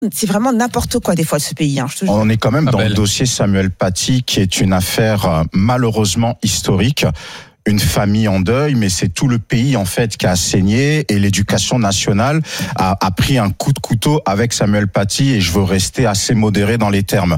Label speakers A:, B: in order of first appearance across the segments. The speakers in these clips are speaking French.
A: C'est vraiment n'importe quoi des fois ce pays. Je te jure.
B: On est quand même dans le dossier Samuel Paty, qui est une affaire malheureusement historique. Une famille en deuil, mais c'est tout le pays en fait qui a saigné, et l'éducation nationale a pris un coup de couteau avec Samuel Paty, et je veux rester assez modéré dans les termes.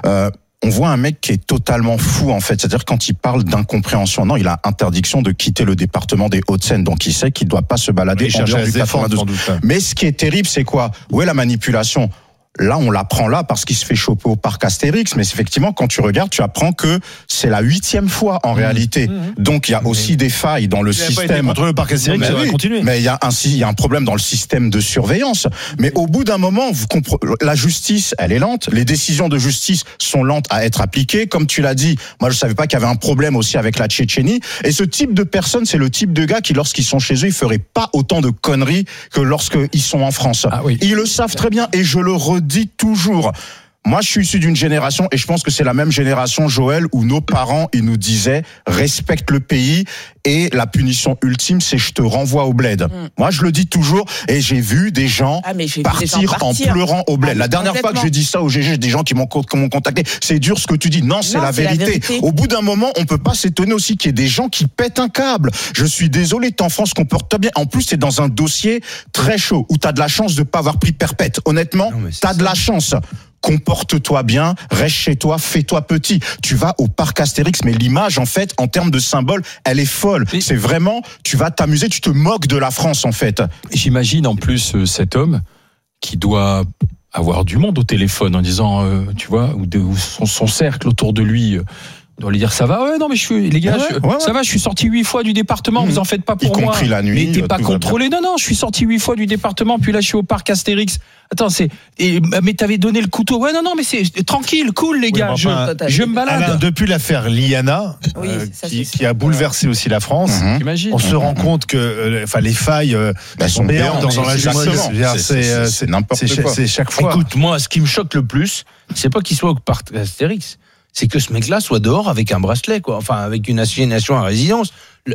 B: On voit un mec qui est totalement fou en fait, c'est-à-dire quand il parle d'incompréhension, non, il a interdiction de quitter le département des Hauts-de-Seine, donc il sait qu'il doit pas se balader en dehors du 92. Mais ce qui est terrible, c'est quoi ? Où est la manipulation ? Là, on l'apprend là parce qu'il se fait choper au parc Astérix, mais effectivement, quand tu regardes, tu apprends que c'est la 8e fois en réalité. Donc, il y a aussi des failles dans le système.
C: Contre le parc Astérix, ça va continuer.
B: Mais il y a un problème dans le système de surveillance. Mais au bout d'un moment, la justice, elle est lente. Les décisions de justice sont lentes à être appliquées. Comme tu l'as dit, moi, je savais pas qu'il y avait un problème aussi avec la Tchétchénie. Et ce type de personne, c'est le type de gars qui, lorsqu'ils sont chez eux, ils feraient pas autant de conneries que lorsqu'ils sont en France. Ah oui. Ils le savent très bien, et je le redis toujours. Moi, je suis issu d'une génération, et je pense que c'est la même génération, Joël, où nos parents, ils nous disaient respecte le pays, et la punition ultime, c'est je te renvoie au bled. Moi, je le dis toujours, et j'ai vu des gens partir en pleurant au bled. La dernière fois que j'ai dit ça au GG, des gens qui m'ont contacté, c'est dur ce que tu dis. Non, c'est la vérité. Au bout d'un moment, on peut pas s'étonner aussi qu'il y ait des gens qui pètent un câble. Je suis désolé, t'es en France, comporte bien. En plus, c'est dans un dossier très chaud, où t'as de la chance de pas avoir pris perpète. Honnêtement, t'as de la chance. Comporte-toi bien, reste chez toi, fais-toi petit. Tu vas au parc Astérix, mais l'image, en fait, en termes de symbole, elle est folle. C'est vraiment, tu vas t'amuser, tu te moques de la France, en fait.
D: J'imagine en plus cet homme qui doit avoir du monde au téléphone en disant, tu vois, ou son cercle autour de lui. On doit lui dire ça va, ouais, non mais les gars, ça va, je suis sorti 8 fois du département, vous en faites pas pour moi.
B: Y compris la nuit.
D: Mais t'es pas contrôlé. Non, je suis sorti 8 fois du département, puis là je suis au parc Astérix. Attends, mais t'avais donné le couteau. Ouais, non, mais c'est tranquille, cool les gars, je me balade.
C: Alain, depuis l'affaire Liana, qui a bouleversé aussi la France, on se rend compte que les failles
B: sont béantes
C: dans la justice.
B: C'est n'importe quoi.
C: C'est chaque fois.
E: Écoute, moi, ce qui me choque le plus, c'est pas qu'il soit au parc Astérix. C'est que ce mec-là soit dehors avec un bracelet, quoi. Enfin, avec une assignation à résidence.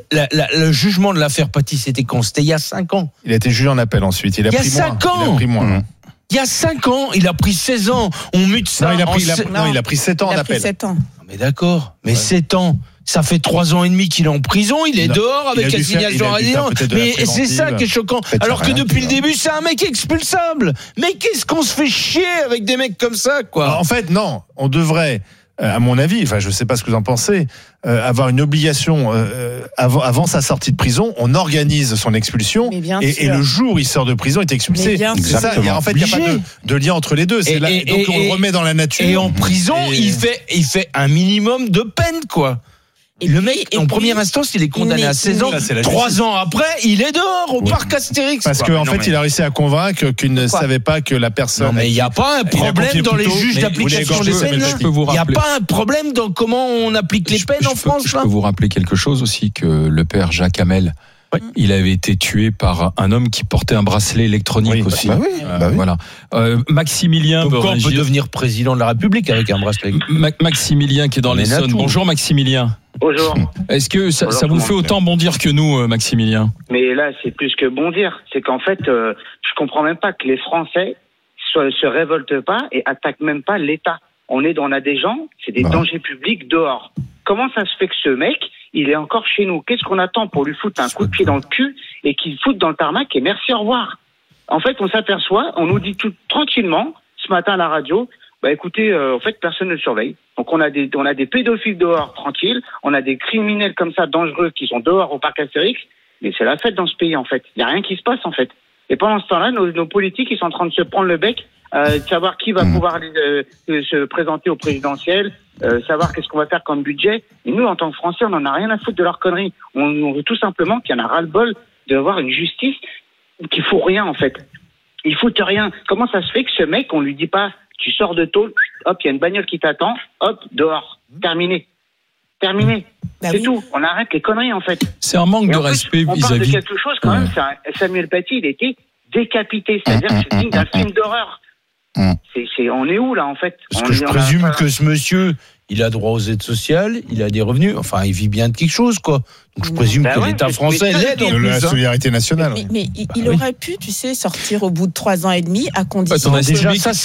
E: Le jugement de l'affaire Paty, c'était quand ? C'était il y a 5 ans.
C: Il a été jugé en appel ensuite. Il y a 5
E: ans. Il y a 5 ans, il a pris 16 ans. On mute ça.
C: Il a pris 7 ans en appel.
A: 7 ans.
E: Mais d'accord. Mais 7 ans. Ça fait 3 ans et demi qu'il est en prison, il est dehors avec assignation à résidence. Mais c'est ça qui est choquant. Alors que depuis le début, c'est un mec expulsable. Mais qu'est-ce qu'on se fait chier avec des mecs comme ça, quoi ?
C: En fait, non. On devrait, à mon avis, je sais pas ce que vous en pensez, avoir une obligation avant sa sortie de prison, on organise son expulsion et le jour où il sort de prison, il est expulsé. C'est ça. En fait, il n'y a pas de lien entre les deux. Donc on le remet dans la nature.
E: Et en prison, il fait un minimum de peine, quoi. Et le mec, en première instance, il est condamné à 16 ans. 3 ans après, il est dehors au parc Astérix.
C: Parce qu'en fait, il a réussi à convaincre qu'il ne savait pas que la personne.
E: Non, mais il n'y a pas un problème dans les juges d'application des peines. Il n'y a pas un problème dans comment on applique les peines en France.
D: Je peux vous rappeler quelque chose aussi, que le père Jacques Hamel, il avait été tué par un homme qui portait un bracelet électronique aussi. Voilà. Maximilien.
E: Donc on peut devenir président de la République avec un bracelet.
D: Maximilien qui est dans l'Essonne. Bonjour Maximilien.
F: Bonjour.
D: Est-ce que ça vous fait autant bondir que nous, Maximilien ?
F: Mais là, c'est plus que bondir. C'est qu'en fait, je comprends même pas que les Français se révoltent pas et attaquent même pas l'État. On a des gens, c'est des dangers publics dehors. Comment ça se fait que ce mec, il est encore chez nous ? Qu'est-ce qu'on attend pour lui foutre un coup de pied dans le cul et qu'il foute dans le tarmac et merci, au revoir ? En fait, on s'aperçoit, on nous dit tout tranquillement, ce matin à la radio, écoutez, en fait, personne ne le surveille. Donc on a des pédophiles dehors, tranquilles, on a des criminels comme ça, dangereux, qui sont dehors au parc Astérix, mais c'est la fête dans ce pays, en fait. Il n'y a rien qui se passe, en fait. Et pendant ce temps-là, nos politiques, ils sont en train de se prendre le bec, de savoir qui va pouvoir se présenter au présidentiel, savoir qu'est-ce qu'on va faire comme budget. Et nous, en tant que Français, on n'en a rien à foutre de leurs conneries. On veut tout simplement qu'il y en a ras-le-bol d'avoir une justice qui fout rien, en fait. Il fout rien. Comment ça se fait que ce mec, on lui dit pas, tu sors de tôle, hop, il y a une bagnole qui t'attend, hop, dehors, terminé. C'est tout. On arrête les conneries, en fait.
D: C'est un manque de respect vis-à-vis.
F: On parle de quelque chose, quand même. Samuel Paty, il était décapité. C'est-à-dire que c'est digne d'un film d'horreur. On est où, là, en fait?
E: Parce que je présume que ce monsieur, il a droit aux aides sociales, il a des revenus, enfin, il vit bien de quelque chose, quoi. Donc, je présume que l'État français l'aide en plus.
C: La solidarité nationale.
A: Mais il aurait pu, tu sais, sortir au bout de 3 ans et demi, à condition.
E: Déjà, ça,